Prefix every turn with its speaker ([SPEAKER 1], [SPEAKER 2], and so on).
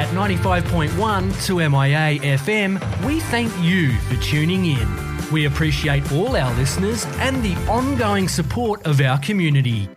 [SPEAKER 1] at 95.1 2MIA FM, we thank you for tuning in. We appreciate all our listeners and the ongoing support of our community.